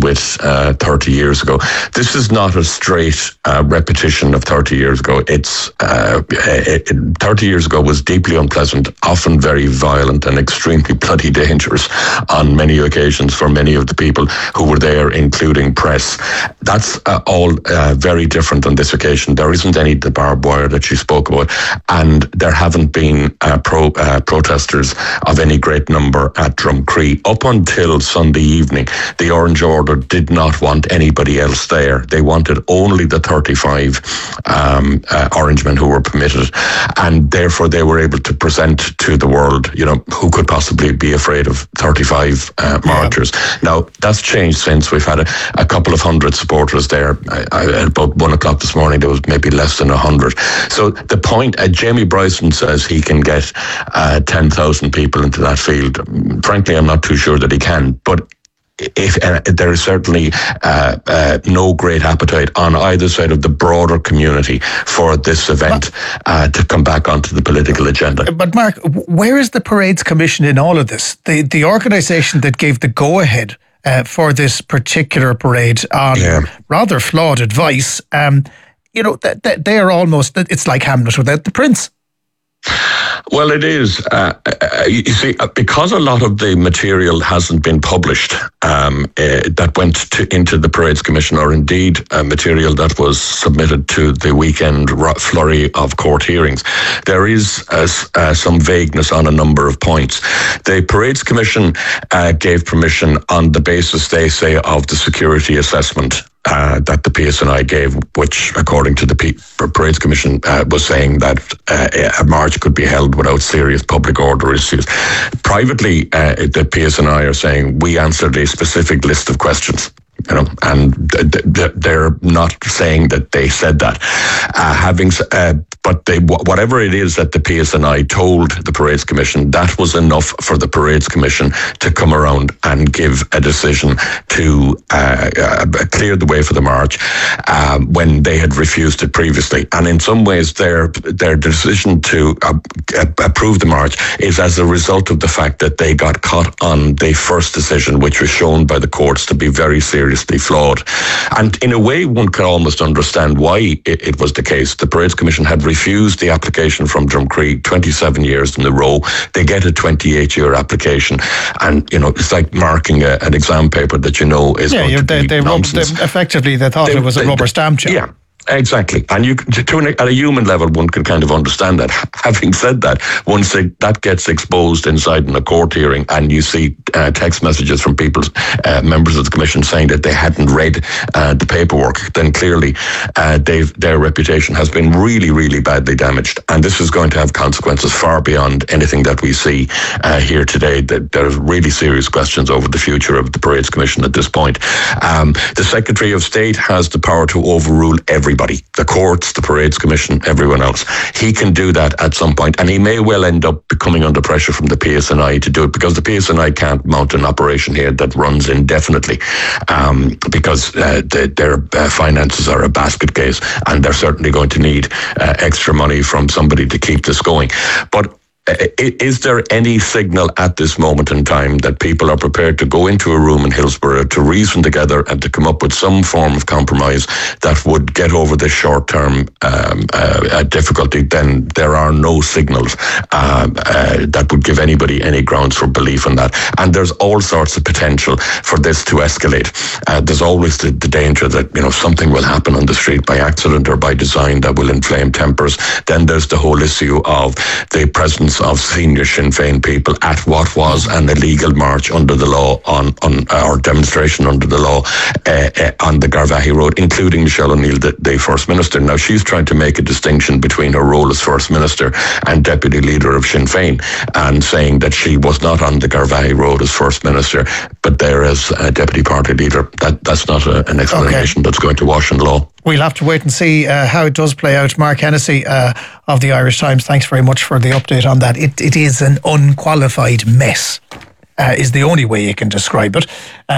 with 30 years ago. This is not a straight repetition of 30 years ago. 30 years ago was deeply unpleasant, often very violent and extremely bloody dangerous on many occasions for many of the people who were there, including press. That's all very different on this occasion. There isn't any the barbed wire that you spoke about, and there haven't been protesters of any great number at Drumcree. Up until Sunday evening, the Orange Order did not want anybody else there. They wanted only the 35 Orangemen who were permitted, and therefore they were able to present to the world, who could possibly be afraid of 35 marchers. Now, that's changed since. We've had a couple of hundred supporters there. At about 1 o'clock this morning, there was maybe less than 100. So the point, Jamie Bryson says he can get 10,000 people into that field. Frankly, I'm not too sure that he can, but if there is certainly no great appetite on either side of the broader community for this event to come back onto the political agenda. But Mark, where is the Parades Commission in all of this? The organisation that gave the go-ahead for this particular parade on rather flawed advice, they are almost, it's like Hamlet without the prince. Well, it is. You see, because a lot of the material hasn't been published that went into the Parades Commission, or indeed material that was submitted to the weekend flurry of court hearings, there is some vagueness on a number of points. The Parades Commission gave permission on the basis, they say, of the security assessment that the PSNI gave, which, according to the Parades Commission, was saying that a march could be held without serious public order issues. Privately, the PSNI are saying we answered a specific list of questions. And they're not saying that they said that. But whatever it is that the PSNI told the Parades Commission, that was enough for the Parades Commission to come around and give a decision to clear the way for the march when they had refused it previously. And in some ways, their decision to approve the march is as a result of the fact that they got caught on the first decision, which was shown by the courts to be very seriously flawed. And in a way, one can almost understand why it was the case. The Parades Commission had refused the application from Drumcree 27 years in a row. They get a 28-year application, and it's like marking an exam paper that is going to be nonsense. Effectively, they thought it was a rubber stamp job. Yeah. Exactly. And at a human level, one can kind of understand that. Having said that, once that gets exposed inside in a court hearing and you see text messages from members of the commission saying that they hadn't read the paperwork, then clearly their reputation has been really, really badly damaged. And this is going to have consequences far beyond anything that we see here today. That there's really serious questions over the future of the Parades Commission at this point. The Secretary of State has the power to overrule everybody, the courts, the Parades Commission, everyone else. He can do that at some point, and he may well end up coming under pressure from the PSNI to do it, because the PSNI can't mount an operation here that runs indefinitely, because their finances are a basket case, and they're certainly going to need extra money from somebody to keep this going. But is there any signal at this moment in time that people are prepared to go into a room in Hillsborough to reason together and to come up with some form of compromise that would get over this short-term difficulty? Then there are no signals that would give anybody any grounds for belief in that. And there's all sorts of potential for this to escalate. There's always the danger that something will happen on the street by accident or by design that will inflame tempers. Then there's the whole issue of the presence of senior Sinn Féin people at what was an illegal march under the law or demonstration under the law on the Garvaghey Road, including Michelle O'Neill, the First Minister. Now, she's trying to make a distinction between her role as First Minister and Deputy Leader of Sinn Féin, and saying that she was not on the Garvaghey Road as First Minister, but there as a Deputy Party Leader. That's not an explanation that's going to wash in law. We'll have to wait and see how it does play out. Mark Hennessy of the Irish Times, thanks very much for the update on that. It is an unqualified mess, is the only way you can describe it. And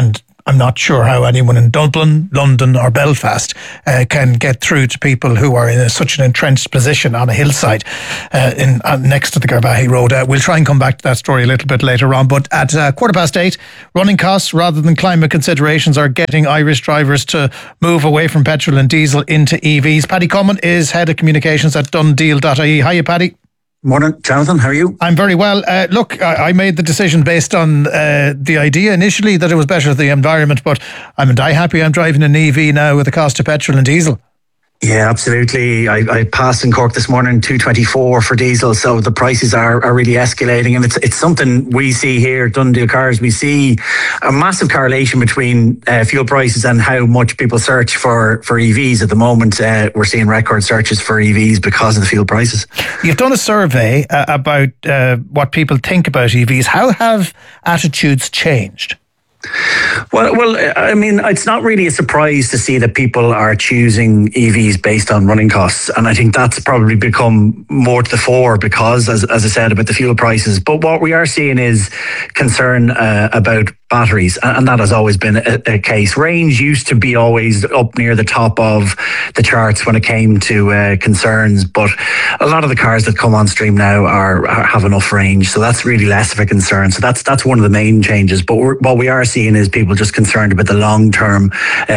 I'm not sure how anyone in Dublin, London or Belfast can get through to people who are in such an entrenched position on a hillside next to the Garbahy Road. We'll try and come back to that story a little bit later on. But at 8:15, running costs rather than climate considerations are getting Irish drivers to move away from petrol and diesel into EVs. Paddy Comyn is Head of Communications at DoneDeal.ie. Hiya, Paddy. Morning, Jonathan. How are you? I'm very well. Look, I made the decision based on the idea initially that it was better for the environment, but I'm happy I'm driving an EV now with the cost of petrol and diesel. Yeah, absolutely. I passed in Cork this morning, 224 for diesel, so the prices are really escalating, and it's something we see here, DoneDeal Cars. We see a massive correlation between fuel prices and how much people search for EVs at the moment. We're seeing record searches for EVs because of the fuel prices. You've done a survey about what people think about EVs. How have attitudes changed? Well, I mean, it's not really a surprise to see that people are choosing EVs based on running costs. And I think that's probably become more to the fore because, as I said, about the fuel prices. But what we are seeing is concern about batteries, and that has always been a case. Range used to be always up near the top of the charts when it came to concerns, but a lot of the cars that come on stream now have enough range, so that's really less of a concern. So that's one of the main changes. But what we are seeing is people just concerned about the long-term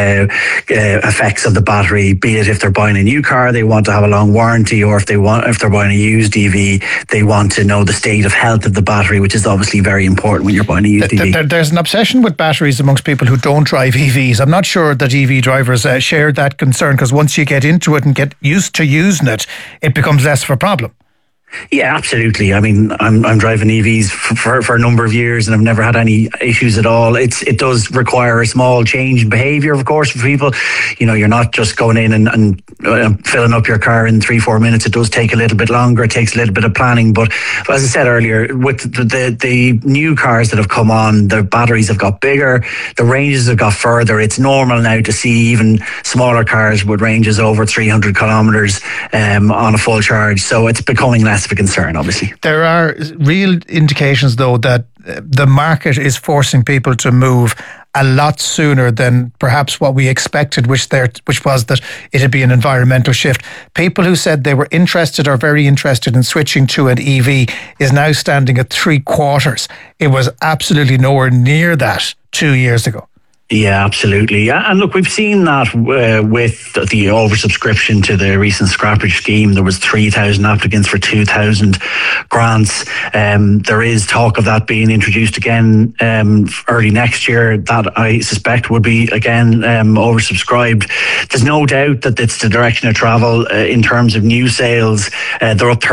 effects of the battery. Be it if they're buying a new car, they want to have a long warranty, or if they're buying a used EV, they want to know the state of health of the battery, which is obviously very important when you're buying a used EV. There's an obsession with batteries amongst people who don't drive EVs. I'm not sure that EV drivers share that concern, because once you get into it and get used to using it, it becomes less of a problem. Yeah, absolutely. I mean, I'm driving EVs for a number of years and I've never had any issues at all. It does require a small change in behaviour, of course, for people. You know, you're not just going in and filling up your car in 3-4 minutes. It does take a little bit longer. It takes a little bit of planning. But as I said earlier, with the new cars that have come on, the batteries have got bigger, the ranges have got further. It's normal now to see even smaller cars with ranges over 300 kilometres on a full charge. So it's becoming less of a concern, obviously. There are real indications, though, that the market is forcing people to move a lot sooner than perhaps what we expected, which was that it'd be an environmental shift. People who said they were interested or very interested in switching to an EV is now standing at 3/4. It was absolutely nowhere near that 2 years ago. Yeah, absolutely. And look, we've seen that with the oversubscription to the recent scrappage scheme. There was 3,000 applicants for 2,000 grants. There is talk of that being introduced again early next year. That I suspect would be again oversubscribed. There's no doubt that it's the direction of travel in terms of new sales. They're up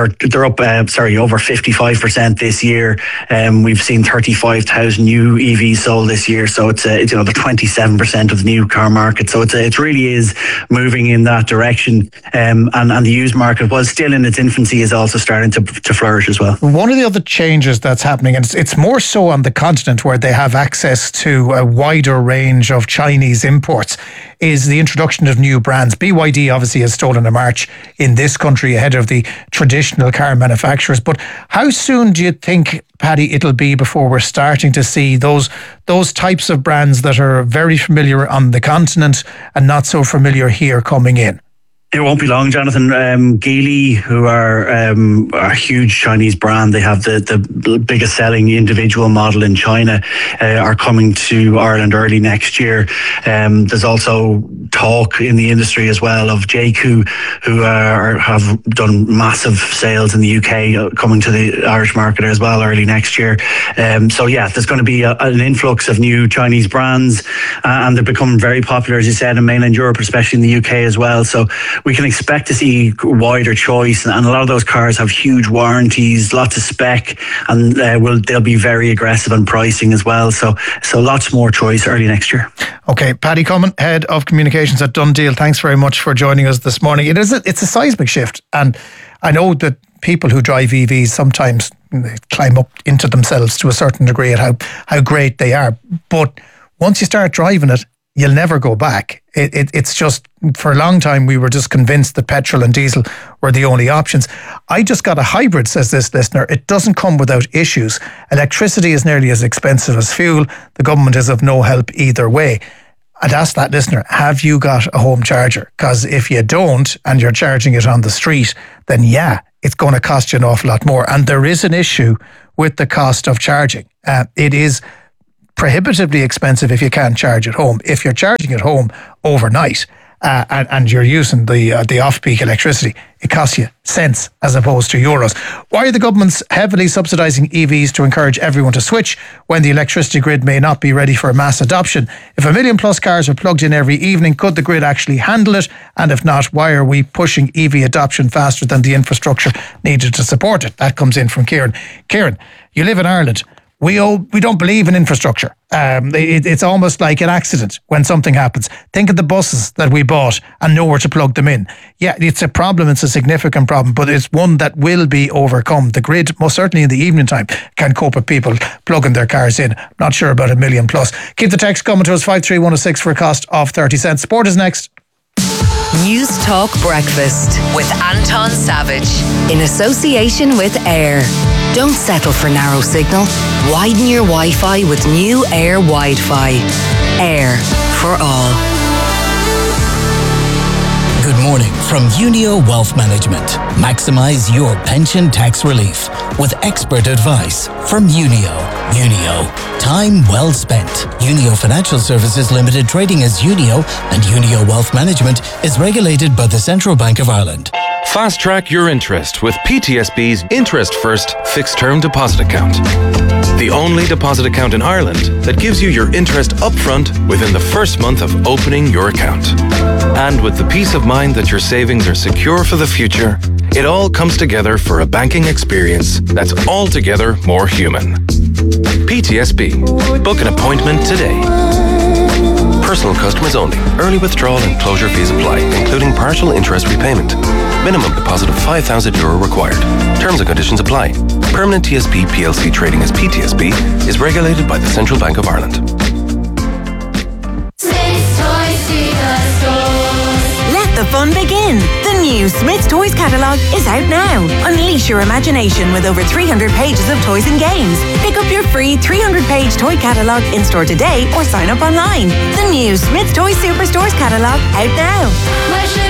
over 55% this year. We've seen 35,000 new EVs sold this year. So it's the 27% of the new car market. So it really is moving in that direction. And the used market, was still in its infancy, is also starting to flourish as well. One of the other changes that's happening, and it's more so on the continent where they have access to a wider range of Chinese imports, is the introduction of new brands. BYD obviously has stolen a march in this country ahead of the traditional car manufacturers. But how soon do you think, Paddy, it'll be before we're starting to see those types of brands that are very familiar on the continent and not so familiar here coming in? It won't be long, Jonathan. Geely, who are a huge Chinese brand, they have the biggest selling individual model in China, are coming to Ireland early next year. There's also talk in the industry as well of JQ, who have done massive sales in the UK, coming to the Irish market as well early next year. So yeah, there's going to be an influx of new Chinese brands, and they're becoming very popular, as you said, in mainland Europe, especially in the UK as well. So we can expect to see wider choice, and a lot of those cars have huge warranties, lots of spec, and they'll be very aggressive on pricing as well. So lots more choice early next year. Okay, Paddy Comyn, Head of Communications at DoneDeal, thanks very much for joining us this morning. It's a seismic shift, and I know that people who drive EVs sometimes they climb up into themselves to a certain degree at how great they are, but once you start driving it, you'll never go back. It's just, for a long time, we were just convinced that petrol and diesel were the only options. I just got a hybrid, says this listener. It doesn't come without issues. Electricity is nearly as expensive as fuel. The government is of no help either way. I'd ask that listener, have you got a home charger? Because if you don't and you're charging it on the street, then yeah, it's going to cost you an awful lot more. And there is an issue with the cost of charging. It is prohibitively expensive if you can't charge at home. If you're charging at home overnight and you're using the off-peak electricity, it costs you cents as opposed to euros. Why are the governments heavily subsidising EVs to encourage everyone to switch when the electricity grid may not be ready for mass adoption? If 1 million plus cars are plugged in every evening, could the grid actually handle it? And if not, why are we pushing EV adoption faster than the infrastructure needed to support it? That comes in from Kieran. Kieran, you live in Ireland. We don't believe in infrastructure. It's almost like an accident when something happens. Think of the buses that we bought and nowhere to plug them in. Yeah, it's a problem. It's a significant problem, but it's one that will be overcome. The grid, most certainly in the evening time, can cope with people plugging their cars in. Not sure about 1 million plus. Keep the text coming to us, 53106 for a cost of 30 cents. Sport is next. News Talk Breakfast with Anton Savage in association with Air. Don't settle for narrow signal. Widen your Wi-Fi with new Air Wi-Fi. Air for all. Good morning from Unio Wealth Management. Maximize your pension tax relief with expert advice from Unio. Unio, time well spent. Unio Financial Services Limited, trading as Unio, and Unio Wealth Management is regulated by the Central Bank of Ireland. Fast track your interest with PTSB's Interest First Fixed Term Deposit Account. The only deposit account in Ireland that gives you your interest upfront within the first month of opening your account. And with the peace of mind that your savings are secure for the future, it all comes together for a banking experience that's altogether more human. PTSB. Book an appointment today. Personal customers only. Early withdrawal and closure fees apply, including partial interest repayment. Minimum deposit of €5,000 required. Terms and conditions apply. Permanent TSB PLC trading as PTSB is regulated by the Central Bank of Ireland. Let the fun begin. The new Smyths Toys catalogue is out now. Unleash your imagination with over 300 pages of toys and games. Pick up your free 300-page toy catalogue in store today or sign up online. The new Smyths Toys Superstores catalogue out now.